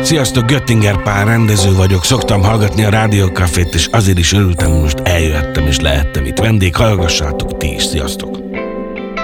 Sziasztok, Göttinger Pál rendező vagyok, szoktam hallgatni a Rádiókafét, és azért is örültem, hogy most eljöhettem és lehettem itt vendég. Hallgassátok ti is, sziasztok!